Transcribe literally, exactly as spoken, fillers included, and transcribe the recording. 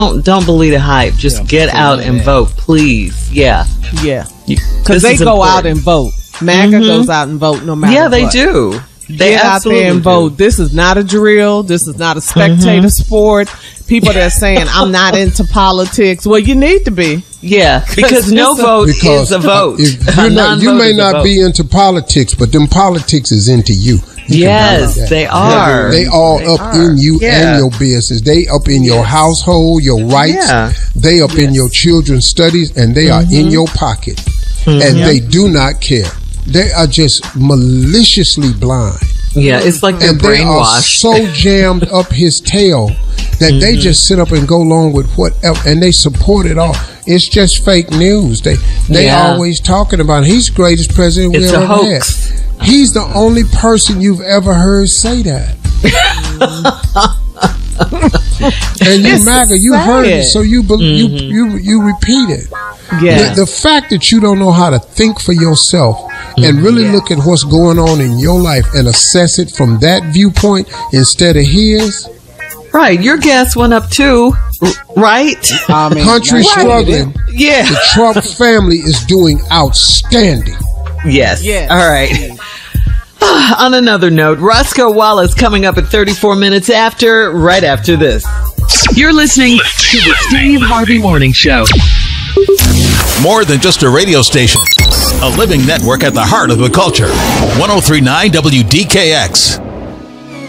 don't don't believe the hype. Just yeah, get out and that. vote, please. Yeah, yeah. Because they go important. out and vote. MAGA mm-hmm. goes out and vote no matter. Yeah, they what. do. They get out there and do. vote. This is not a drill. This is not a spectator mm-hmm. sport. People that are saying I'm not into politics. Well, you need to be. Yeah, because no vote because is a vote. If you're not, you may not be into politics, but them politics is into you. You yes, they are. They all they up are. in you yeah. and your business. They up in yes. your household, your rights. Yeah. They up yes. in your children's studies, and they mm-hmm. are in your pocket. Mm-hmm. And yep. they do not care. They are just maliciously blind. Yeah, it's like they're and brainwashed. They are so jammed up his tail that mm-hmm. they just sit up and go along with whatever, and they support it all. It's just fake news. They they yeah. always talking about he's the greatest president we it's ever a hoax. had. He's the only person you've ever heard say that. And you, MAGA, you heard it, so you be, mm-hmm. you you you repeat it. Yeah. The, the fact that you don't know how to think for yourself mm-hmm. and really yeah. look at what's going on in your life and assess it from that viewpoint instead of his. Right, your gas went up too, right? I mean, country struggling. Yeah. The Trump family is doing outstanding. Yes. yes. All right. On another note, Roscoe Wallace coming up at thirty-four minutes after, right after this. You're listening to the Steve Harvey Morning Show. More than just a radio station. A living network at the heart of the culture. ten thirty-nine W D K X.